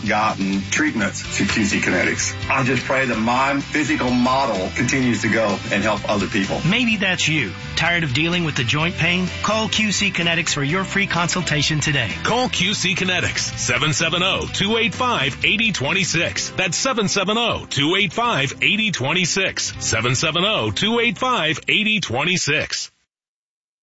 not gotten treatments through QC Kinetics. I just pray that my physical model continues to go and help other people. Maybe that's you. Tired of dealing with the joint pain? Call QC Kinetics for your free consultation today. Call QC Kinetics, 770-285-8026. That's 770-285-8026. 770-285-8026.